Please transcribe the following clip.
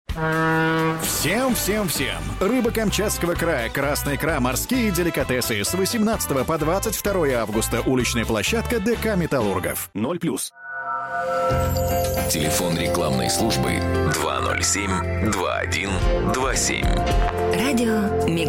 Всем! Рыба Камчатского края, красная икра, морские деликатесы. С 18 по 22 августа. Уличная площадка ДК «Металлургов». 0+. Телефон рекламной службы 207-2127. Радио Мегаполис.